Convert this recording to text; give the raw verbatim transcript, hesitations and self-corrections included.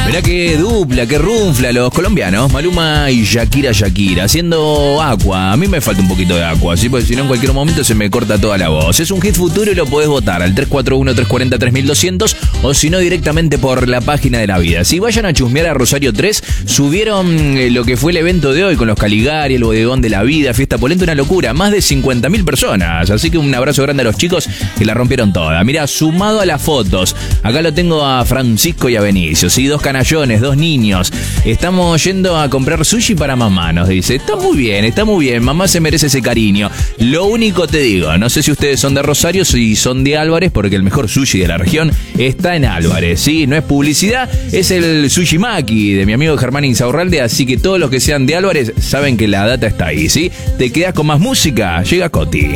Mirá qué dupla, qué runfla los colombianos, Maluma y Shakira Shakira, haciendo agua. A mí me falta un poquito de agua, ¿sí? Porque si no en cualquier momento se me corta toda la voz. Es un hit futuro y lo podés votar al tres cuatro uno, tres cuatro cero, tres mil doscientos o si no directamente por la página de la vida. Si vayan a chusmear a Rosario tres, subieron eh, lo que fue el evento de hoy con los Caligari, el bodegón de la vida, fiesta polenta, una locura, más de cincuenta mil personas. Así que un abrazo grande a los chicos que la rompieron toda. Mirá, sumado a las fotos, acá lo tengo a Francisco y a Benicio, ¿sí? Dos canallones, dos niños. Estamos yendo a comprar sushi para mamá, nos dice. Está muy bien, está muy bien, mamá se merece ese cariño. Lo único te digo, no sé si ustedes son de Rosario, si son de Álvarez, porque el mejor sushi de la región está en Álvarez, ¿sí? No es publicidad, es el Sushi Maki de mi amigo Germán Insaurralde, así que todos los que sean de Álvarez saben que la data está ahí, ¿sí? Te quedás con más música, llega Coti.